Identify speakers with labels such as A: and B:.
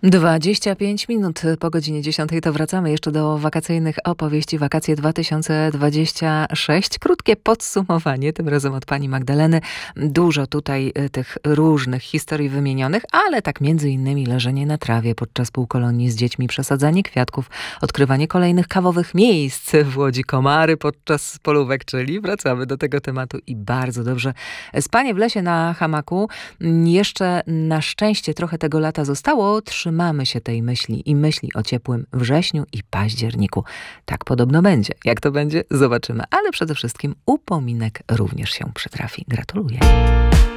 A: 25 minut po godzinie 10 to wracamy jeszcze do wakacyjnych opowieści. Wakacje 2026. Krótkie podsumowanie, tym razem od pani Magdaleny. Dużo tutaj tych różnych historii wymienionych, ale tak między innymi leżenie na trawie podczas półkolonii z dziećmi, przesadzanie kwiatków, odkrywanie kolejnych kawowych miejsc w Łodzi, komary podczas polówek, czyli wracamy do tego tematu i bardzo dobrze. Spanie w lesie na hamaku. Jeszcze na szczęście trochę tego lata zostało. Trzymamy się tej myśli i myśli o ciepłym wrześniu i październiku. Tak podobno będzie. Jak to będzie? Zobaczymy. Ale przede wszystkim upominek również się przytrafi. Gratuluję.